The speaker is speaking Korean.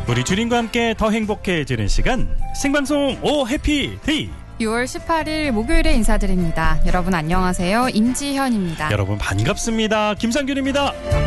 우리 주린과 함께 더 행복해지는 시간 생방송 오 해피데이 6월 18일 목요일에 인사드립니다. 여러분 안녕하세요. 임지현입니다. 여러분 반갑습니다. 김상균입니다.